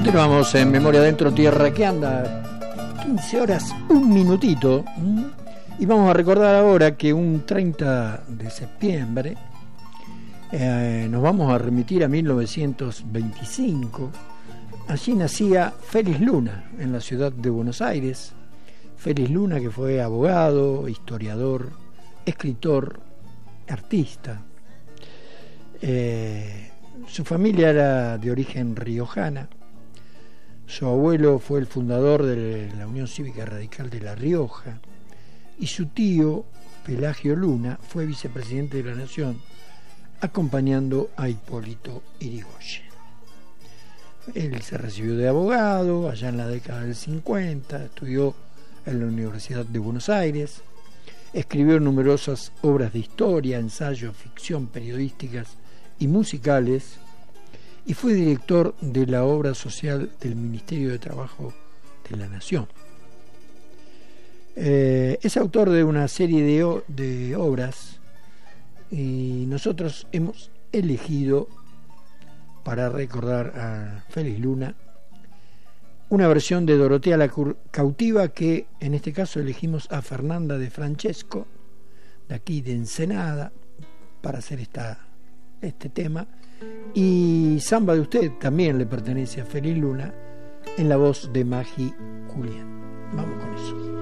Continuamos en Memoria Dentro Tierra que anda, 15 horas, un minutito. Y vamos a recordar ahora que un 30 de septiembre nos vamos a remitir a 1925. Allí nacía Félix Luna, en la ciudad de Buenos Aires. Félix Luna, que fue abogado, historiador, escritor, artista. Su familia era de origen riojana. Su abuelo fue el fundador de la Unión Cívica Radical de La Rioja y su tío, Pelagio Luna, fue vicepresidente de la Nación, acompañando a Hipólito Yrigoyen. Él se recibió de abogado allá en la década del 50, estudió en la Universidad de Buenos Aires, escribió numerosas obras de historia, ensayos, ficción, periodísticas y musicales, y fue director de la obra social del Ministerio de Trabajo de la Nación. Es autor de una serie de obras y nosotros hemos elegido, para recordar a Félix Luna, una versión de Dorotea la Cautiva, que en este caso elegimos a Fernanda de Francesco, de aquí de Ensenada, para hacer este tema. Y Samba de Usted también le pertenece a Félix Luna, en la voz de Magi Julián. Vamos con eso.